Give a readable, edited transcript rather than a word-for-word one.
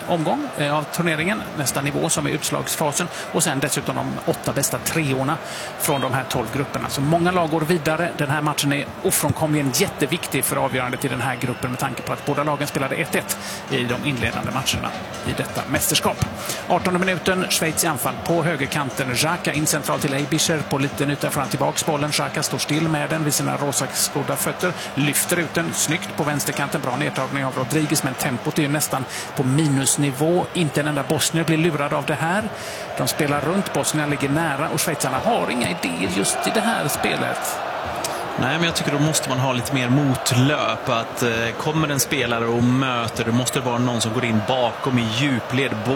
omgång av turneringen, nästa nivå som är utslagsfasen, och sen dessutom de 8 bästa treorna från de här 12 grupperna. Så många lag går vidare. Den här matchen är ofrånkomligen jätteviktig för avgörandet i den här gruppen med tanke på att båda lagen spelade 1-1 i de inledande matcherna i detta mästerskap. 18:e minuten, Schweiz i anfall på högerkanten. Xhaka in central till Eibischer på liten yta fram tillbaks bollen. Xhaka står still med den vid sina rosa-skodda fötter. Lyfter ut den snyggt på vänsterkanten. Bra nedtagning av Rodriguez, men tempot är ju nästan på minusnivå. Inte en enda bosnier blir lurad av det här. De spelar runt, Bosnien ligger nära och schweizarna har inga idéer just i det här spelet. Nej, men jag tycker då måste man ha lite mer motlöp. Att kommer en spelare och möter, det måste vara någon som går in bakom i djupled.